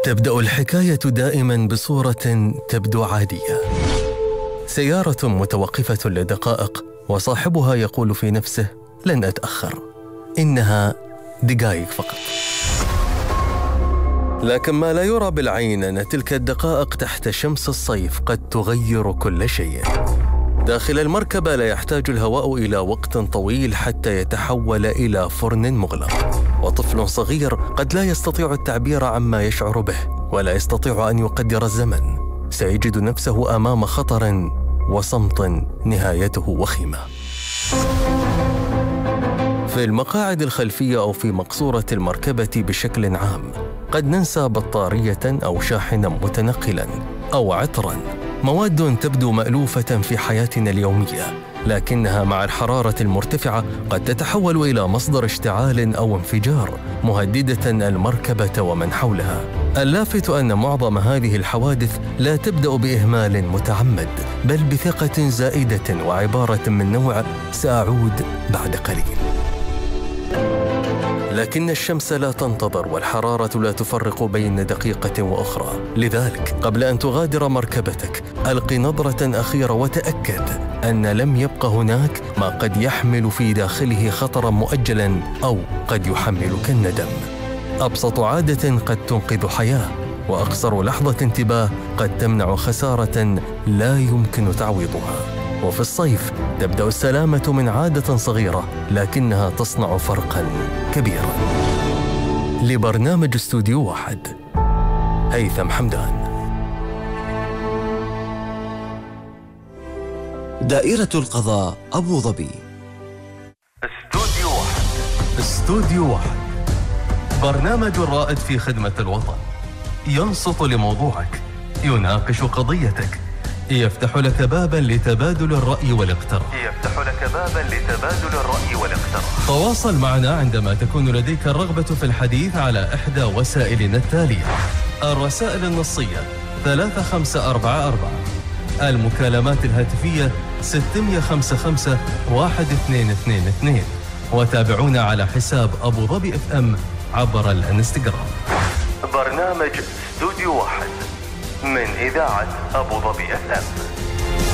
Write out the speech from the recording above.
تبدأ الحكاية دائما بصورة تبدو عادية. سيارة متوقفة لدقائق وصاحبها يقول في نفسه: لن أتأخر، إنها دقائق فقط. لكن ما لا يرى بالعين أن تلك الدقائق تحت شمس الصيف قد تغير كل شيء. داخل المركبة لا يحتاج الهواء إلى وقت طويل حتى يتحول إلى فرن مغلق، وطفل صغير قد لا يستطيع التعبير عما يشعر به ولا يستطيع أن يقدر الزمن سيجد نفسه أمام خطر وصمت نهايته وخيمة. في المقاعد الخلفية أو في مقصورة المركبة بشكل عام قد ننسى بطارية أو شاحناً متنقلاً أو عطراً، مواد تبدو مألوفة في حياتنا اليومية، لكنها مع الحرارة المرتفعة قد تتحول إلى مصدر اشتعال أو انفجار، مهددة المركبة ومن حولها. اللافت أن معظم هذه الحوادث لا تبدأ بإهمال متعمد، بل بثقة زائدة وعبارة من نوع سأعود بعد قليل. لكن الشمس لا تنتظر والحرارة لا تفرق بين دقيقة وأخرى، لذلك قبل أن تغادر مركبتك ألق نظرة أخيرة وتأكد أن لم يبق هناك ما قد يحمل في داخله خطرا مؤجلا أو قد يحملك الندم. أبسط عادة قد تنقذ حياة، وأقصر لحظة انتباه قد تمنع خسارة لا يمكن تعويضها. وفي الصيف تبدأ السلامة من عادة صغيرة لكنها تصنع فرقاً كبيراً. لبرنامج استوديو واحد، هيثم حمدان. دائرة القضاء أبو ظبي. استوديو واحد. استوديو واحد، برنامج رائد في خدمة الوطن، ينصت لموضوعك، يناقش قضيتك، يفتح لك بابا لتبادل الرأي والاقتراح. تواصل معنا عندما تكون لديك الرغبة في الحديث على إحدى وسائلنا التالية: الرسائل النصية 3544، المكالمات الهاتفية 655 1222، وتابعونا على حساب أبو ظبي FM عبر الانستغرام. برنامج استوديو واحد من إذاعة أبو ظبي FM.